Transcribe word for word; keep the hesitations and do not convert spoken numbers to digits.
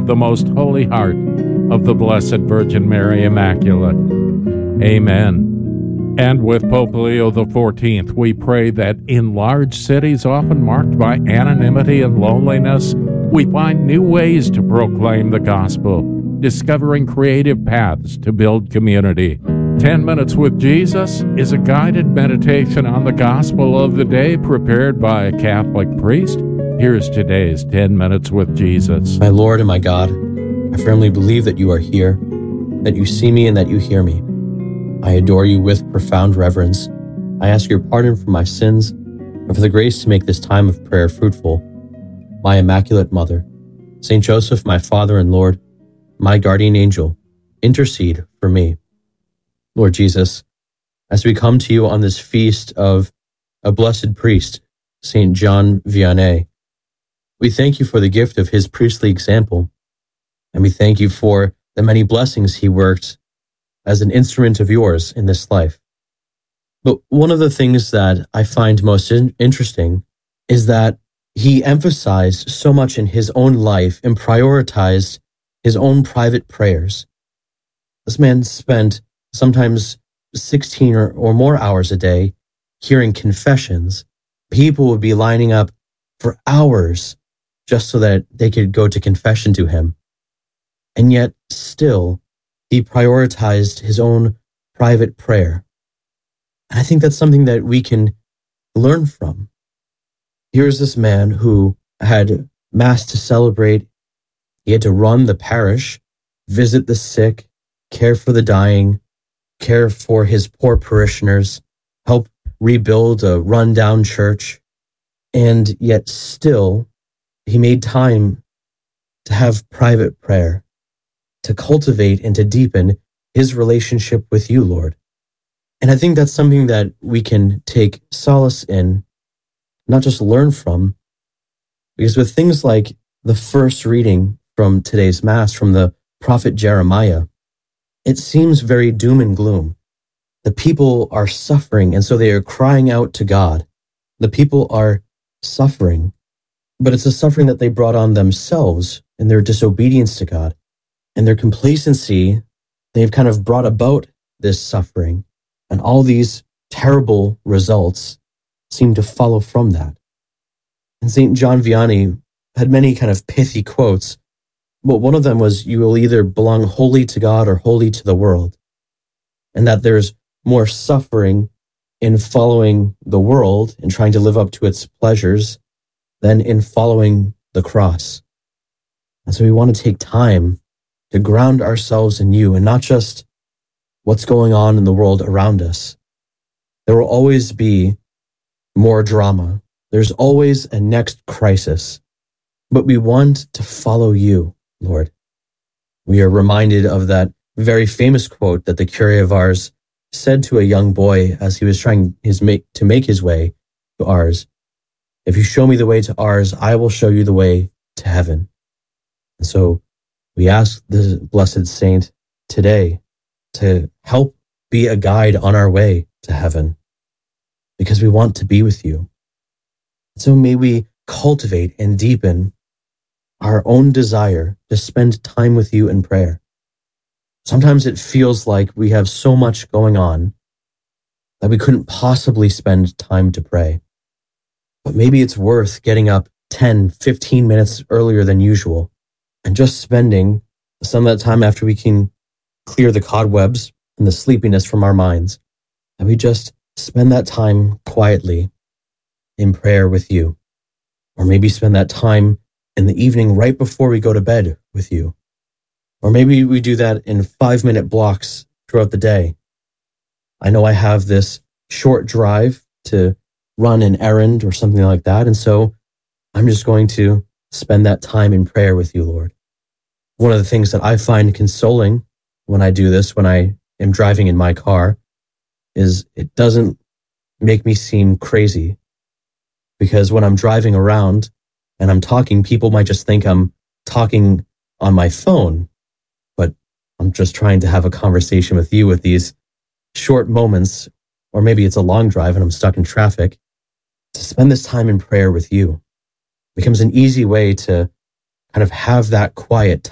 of the most holy heart of the Blessed Virgin Mary Immaculate. Amen. And with Pope Leo the fourteenth, we pray that in large cities often marked by anonymity and loneliness, we find new ways to proclaim the gospel, discovering creative paths to build community. Ten Minutes with Jesus is a guided meditation on the gospel of the day prepared by a Catholic priest. Here's today's Ten Minutes with Jesus. My Lord and my God, I firmly believe that you are here, that you see me and that you hear me. I adore you with profound reverence. I ask your pardon for my sins and for the grace to make this time of prayer fruitful. My Immaculate Mother, Saint Joseph, my Father and Lord, my guardian angel, intercede for me. Lord Jesus, as we come to you on this feast of a blessed priest, Saint John Vianney, we thank you for the gift of his priestly example, and we thank you for the many blessings he worked as an instrument of yours in this life. But one of the things that I find most in- interesting is that he emphasized so much in his own life and prioritized his own private prayers. This man spent sometimes sixteen or, or more hours a day hearing confessions. People would be lining up for hours just so that they could go to confession to him. And yet still, he prioritized his own private prayer. And I think that's something that we can learn from. Here's this man who had Mass to celebrate. He had to run the parish, visit the sick, care for the dying, care for his poor parishioners, help rebuild a rundown church. And yet still, he made time to have private prayer, to cultivate and to deepen his relationship with you, Lord. And I think that's something that we can take solace in, not just learn from, because with things like the first reading from today's Mass from the prophet Jeremiah, it seems very doom and gloom. The people are suffering, and so they are crying out to God. The people are suffering, but it's a suffering that they brought on themselves in their disobedience to God. And their complacency, they've kind of brought about this suffering. And all these terrible results seem to follow from that. And Saint John Vianney had many kind of pithy quotes, but one of them was, you will either belong wholly to God or wholly to the world. And that there's more suffering in following the world and trying to live up to its pleasures than in following the cross. And so we want to take time to ground ourselves in you and not just what's going on in the world around us. There will always be more drama. There's always a next crisis. But we want to follow you, Lord. We are reminded of that very famous quote that the Curé of Ars said to a young boy as he was trying his make, to make his way to Ars. If you show me the way to Ars, I will show you the way to heaven. And so we ask the blessed saint today to help be a guide on our way to heaven, because we want to be with you. So may we cultivate and deepen our own desire to spend time with you in prayer. Sometimes it feels like we have so much going on that we couldn't possibly spend time to pray. But maybe it's worth getting up ten, fifteen minutes earlier than usual and just spending some of that time after we can clear the cobwebs and the sleepiness from our minds. And we just spend that time quietly in prayer with you. Or maybe spend that time in the evening right before we go to bed with you. Or maybe we do that in five minute blocks throughout the day. I know I have this short drive to run an errand or something like that. And so I'm just going to spend that time in prayer with you, Lord. One of the things that I find consoling when I do this, when I am driving in my car, is it doesn't make me seem crazy. Because when I'm driving around and I'm talking, people might just think I'm talking on my phone, but I'm just trying to have a conversation with you with these short moments, or maybe it's a long drive and I'm stuck in traffic. To spend this time in prayer with you becomes an easy way to kind of have that quiet